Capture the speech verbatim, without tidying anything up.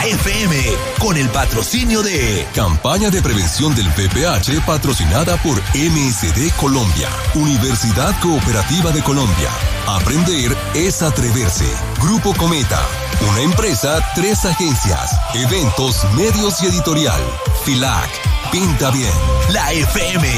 F M, con el patrocinio de Campaña de Prevención del V I H patrocinada por M S D Colombia, Universidad Cooperativa de Colombia. Aprender es atreverse. Grupo Cometa, una empresa, tres agencias, eventos, medios y editorial. FILAC, pinta bien. La F M